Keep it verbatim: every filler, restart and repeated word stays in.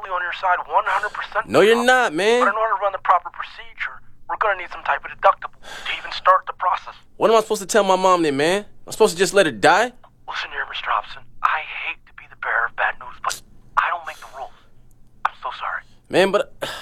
absolutely on your side one hundred percent. No, you're not, man. But in order to run the proper procedure, we're gonna need some type of deductible to even start the process. What am I supposed to tell my mom then, man? I'm supposed to just let her die? Listen here, Mister Robson. I hate to be the bearer of bad news, but I don't make the rules. I'm so sorry. Man, but